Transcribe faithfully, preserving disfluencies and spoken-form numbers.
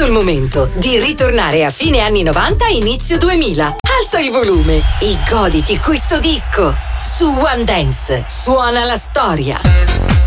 giunto il momento di ritornare a fine anni novanta e inizio duemila. Alza il volume e goditi questo disco. Su One Dance suona la storia.